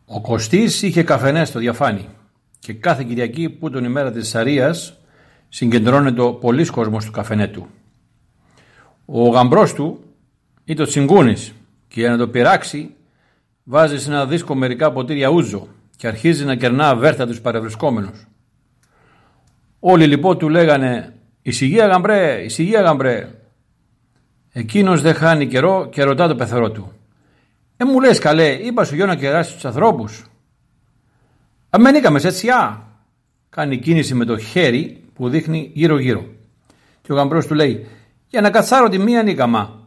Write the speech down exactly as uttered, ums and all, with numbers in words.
Ο Κωστής είχε καφενέ στο Διαφάνι και κάθε Κυριακή που τον ημέρα της Σαρίας συγκεντρώνεται ο πολύς κόσμος του καφενέ του. Ο γαμπρός του ήταν ο Τσιγκούνης και για να το πειράξει βάζει σε ένα δίσκο μερικά ποτήρια ούζο και αρχίζει να κερνά αβέρτα τους παρευρισκόμενους. Όλοι λοιπόν του λέγανε «Εισηγία γαμπρέ, εισηγία γαμπρέ». Εκείνος δεν χάνει καιρό και ρωτά το πεθερό του «Ε μου λες καλέ, είπα σου γιο να κεράσεις τους ανθρώπους». «Αμέν είχαμε έτσι α». Κάνει κίνηση με το χέρι που δείχνει γύρω γύρω. Και ο γαμπρός του λέει «Για να κατσάρω τη μία νίκαμα».